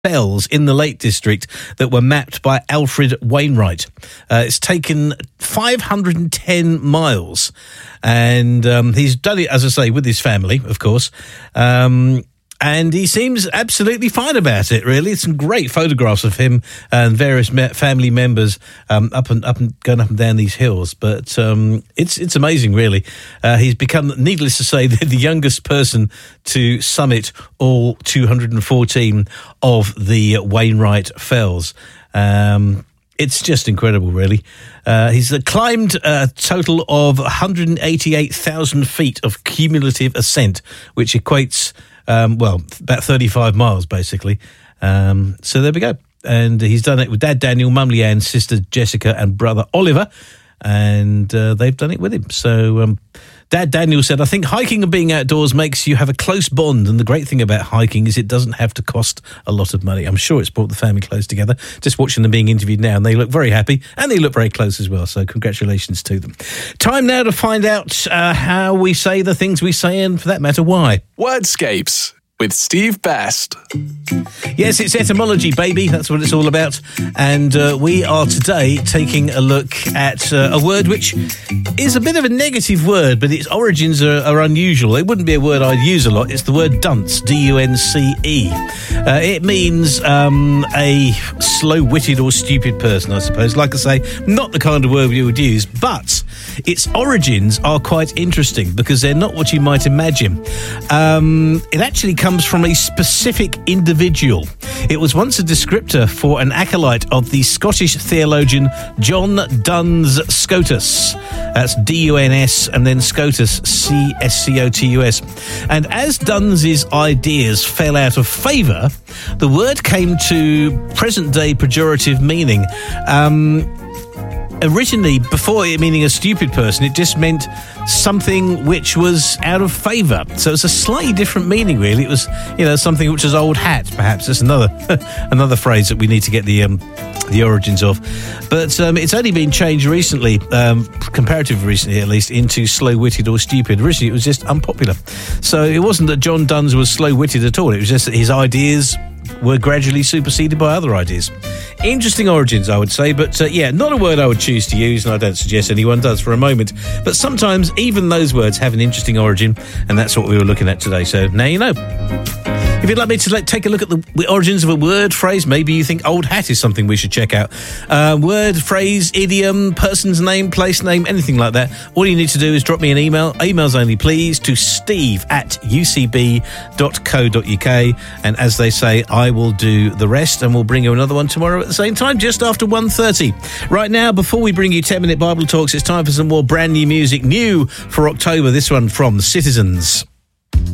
fells in the Lake District that were mapped by Alfred Wainwright. It's taken 510 miles, and he's done it, as I say, with his family, of course. And he seems absolutely fine about it, really. Some great photographs of him and various family members going up and down these hills. But it's amazing, really. He's become, needless to say, the youngest person to summit all 214 of the Wainwright Fells. It's just incredible, really. He's climbed a total of 188,000 feet of cumulative ascent, which equates... about 35 miles, basically. So there we go. And he's done it with Dad Daniel, Mum Leanne, sister Jessica, and brother Oliver. And they've done it with him. So Dad Daniel said, I think hiking and being outdoors makes you have a close bond. And the great thing about hiking is it doesn't have to cost a lot of money. I'm sure it's brought the family close together. Just watching them being interviewed now, and they look very happy. And they look very close as well. So congratulations to them. Time now to find out how we say the things we say, and for that matter, why. Wordscapes with Steve Best. Yes, it's etymology, baby. That's what it's all about. And we are today taking a look at a word which is a bit of a negative word, but its origins are unusual. It wouldn't be a word I'd use a lot. It's the word dunce, D-U-N-C-E. It means a slow-witted or stupid person, I suppose. Like I say, not the kind of word you would use, but its origins are quite interesting because they're not what you might imagine. It actually comes from a specific individual. It was once a descriptor for an acolyte of the Scottish theologian John Duns Scotus. That's D-U-N-S and then Scotus, C-S-C-O-T-U-S. And as Duns's ideas fell out of favour, the word came to present-day pejorative meaning. Originally, before it meaning a stupid person, it just meant something which was out of favour. So it's a slightly different meaning, really. It was, something which was old hat, perhaps. That's another phrase that we need to get the origins of. But it's only been changed recently, comparatively recently at least, into slow-witted or stupid. Originally, it was just unpopular. So it wasn't that John Duns was slow-witted at all. It was just that his ideas were gradually superseded by other ideas. Interesting origins, I would say, but not a word I would choose to use, and I don't suggest anyone does for a moment. But sometimes even those words have an interesting origin, and that's what we were looking at today. So now you know. If you'd like me to take a look at the origins of a word, phrase, maybe you think old hat is something we should check out. Word, phrase, idiom, person's name, place name, anything like that. All you need to do is drop me an email, emails only please, to steve@ucb.co.uk. And as they say, I will do the rest, and we'll bring you another one tomorrow at the same time, just after 1:30. Right now, before we bring you 10-minute Bible Talks, it's time for some more brand new music, new for October. This one from Citizens.